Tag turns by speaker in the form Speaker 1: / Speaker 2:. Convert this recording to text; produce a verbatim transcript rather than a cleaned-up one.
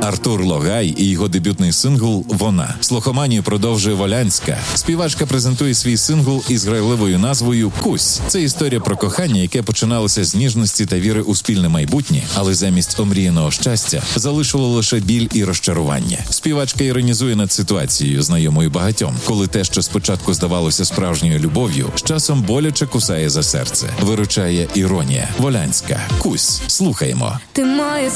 Speaker 1: Артур Логай і його дебютний сингл «Вона». Слухоманію продовжує Волянська. Співачка презентує свій сингл із грайливою назвою «Кусь». Це історія про кохання, яке починалося з ніжності та віри у спільне майбутнє, але замість омріяного щастя залишило лише біль і розчарування. Співачка іронізує над ситуацією, знайомою багатьом, коли те, що спочатку здавалося справжньою любов'ю, з часом боляче кусає за серце. Виручає іронія. Волянська. «Кусь». Слухаємо.
Speaker 2: Ти моє